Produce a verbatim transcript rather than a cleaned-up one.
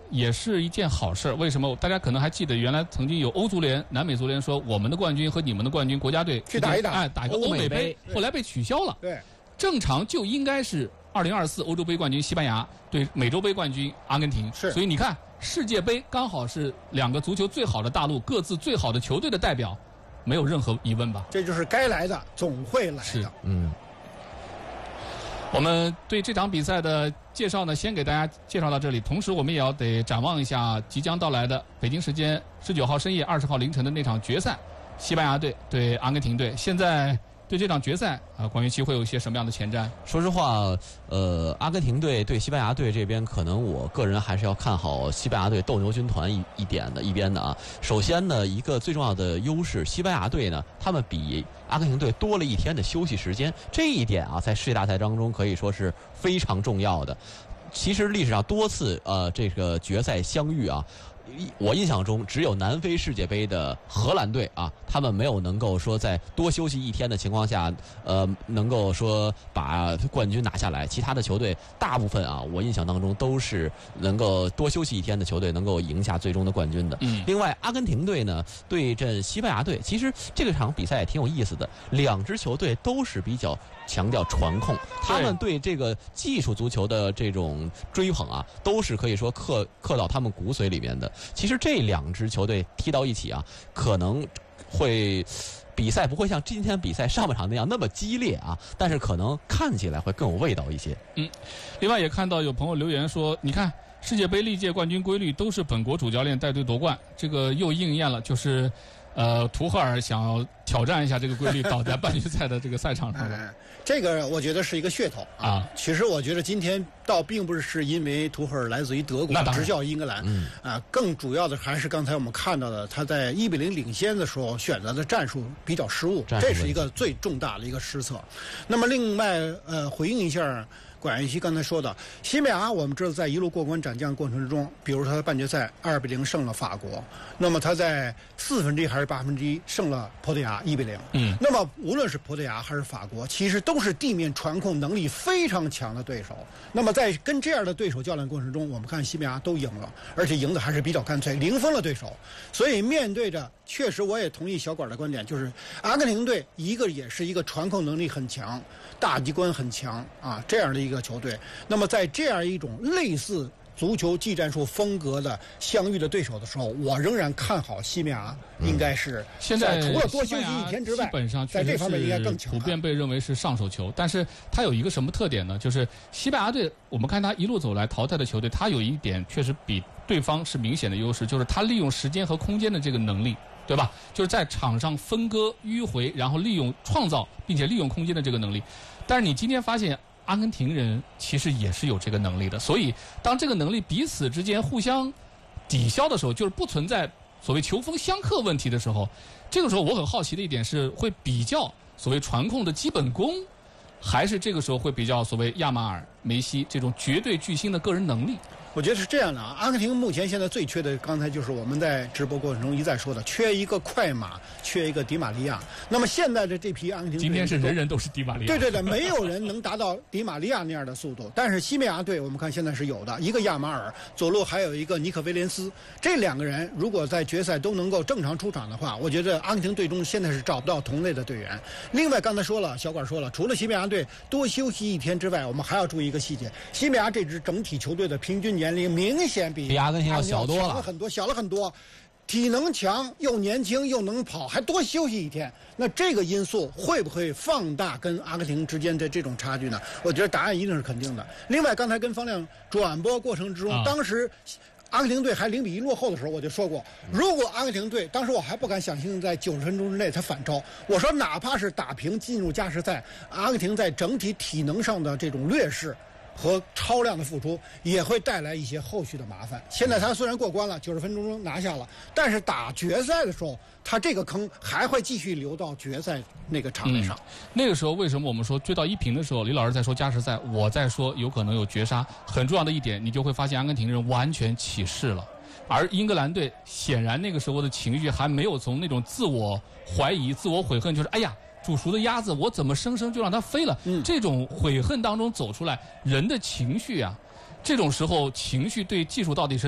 也是一件好事。为什么？大家可能还记得，原来曾经有欧足联、南美足联说，我们的冠军和你们的冠军国家队去打一打， 哎，打一个欧美杯，后来被取消了。 对， 正常就应该是二零二四欧洲杯冠军西班牙对美洲杯冠军阿根廷。 是， 所以你看，世界杯刚好是两个足球最好的大陆各自最好的球队的代表，没有任何疑问吧？ 这就是该来的总会来的。 嗯。 我们对这场比赛的介绍呢，先给大家介绍到这里。同时，我们也要得展望一下即将到来的北京时间十九号深夜、二十号凌晨的那场决赛，西班牙队对阿根廷队。现在对这场决赛啊，管乐琪会有一些什么样的前瞻？ 说实话，呃，阿根廷队对西班牙队这边，可能我个人还是要看好西班牙队斗牛军团一一点的一边的啊。首先呢，一个最重要的优势，西班牙队呢，他们比阿根廷队多了一天的休息时间，这一点啊，在世界大赛当中可以说是非常重要的。其实历史上多次呃这个决赛相遇啊。我印象中，只有南非世界杯的荷兰队啊，他们没有能够说在多休息一天的情况下，呃，能够说把冠军拿下来。其他的球队大部分啊，我印象当中都是能够多休息一天的球队能够赢下最终的冠军的。 嗯。 另外，阿根廷队呢对阵西班牙队，其实这个场比赛也挺有意思的。两支球队都是比较强调传控，他们对这个技术足球的这种追捧啊，都是可以说刻刻到他们骨髓里面的。其实这两支球队踢到一起啊，可能会比赛不会像今天比赛上半场那样那么激烈啊，但是可能看起来会更有味道一些。 嗯，另外也看到有朋友留言说，你看世界杯历届冠军规律都是本国主教练带队夺冠，这个又应验了，就是呃，图赫尔想要挑战一下这个规律，倒在半决赛的这个赛场上了。 哎，这个我觉得是一个噱头啊。其实我觉得今天倒并不是因为图赫尔来自于德国执教英格兰， 嗯啊，更主要的还是刚才我们看到的，他在一比零领先的时候选择的战术比较失误，这是一个最重大的一个失策。那么另外呃，回应一下管乐琪刚才说的，西班牙我们知道在一路过关斩将过程之中，比如说他半决赛二比零胜了法国，那么他在四分之一还是八分之一胜了葡萄牙一比零。 嗯， 那么无论是葡萄牙还是法国，其实都是地面传控能力非常强的对手。那么在跟这样的对手较量过程中，我们看西班牙都赢了，而且赢的还是比较干脆，零封了对手。所以面对着，确实我也同意小管的观点，就是阿根廷队一个也是一个传控能力很强、大局观很强啊这样的一个球队。那么在这样一种类似足球技战术风格的相遇的对手的时候，我仍然看好西班牙应该是现在除了多休息一天之外， 基本上在这方面应该更强， 普遍被认为是上手球。但是它有一个什么特点呢？就是西班牙队，我们看他一路走来淘汰的球队，他有一点确实比对方是明显的优势，就是他利用时间和空间的这个能力，对吧？就是在场上分割迂回，然后利用创造并且利用空间的这个能力。但是你今天发现，阿根廷人其实也是有这个能力的，所以当这个能力彼此之间互相抵消的时候，就是不存在所谓球风相克问题的时候，这个时候我很好奇的一点是，会比较所谓传控的基本功，还是这个时候会比较所谓亚马尔、梅西这种绝对巨星的个人能力？ 我觉得是这样的啊，阿根廷目前现在最缺的，刚才就是我们在直播过程中一再说的，缺一个快马，缺一个迪马利亚。那么现在的这批阿根廷队， 今天是人人都是迪马利亚， 对对对，没有人能达到迪马利亚那样的速度。但是西班牙队我们看现在是有的，一个亚马尔，左路还有一个尼克威廉斯，这两个人如果在决赛都能够正常出场的话，我觉得阿根廷队中现在是找不到同类的队员。另外刚才说了，小管说了，除了西班牙队多休息一天之外，我们还要注意一个细节，西班牙这支整体球队的平均年龄明显比比阿根廷要小多了， 小了很多，小了很多。体能强，又年轻又能跑，还多休息一天，那这个因素会不会放大跟阿根廷之间的这种差距呢？我觉得答案一定是肯定的。另外，刚才跟方亮转播过程之中， 啊、 当时阿根廷队还零比一落后的时候，我就说过，如果阿根廷队当时我还不敢想象在九十分钟之内他反超，我说哪怕是打平进入加时赛，阿根廷在整体体能上的这种劣势和超量的付出也会带来一些后续的麻烦。现在他虽然过关了，九十分钟中拿下了，但是打决赛的时候，他这个坑还会继续流到决赛那个场面上。 嗯、那个时候为什么我们说追到一平的时候，李老师在说加时赛，我在说有可能有绝杀。很重要的一点，你就会发现阿根廷人完全起势了，而英格兰队显然那个时候的情绪还没有从那种自我怀疑、自我悔恨，就是哎呀。煮熟的鸭子，我怎么生生就让它飞了？嗯，这种悔恨当中走出来，人的情绪啊，这种时候情绪对技术到底是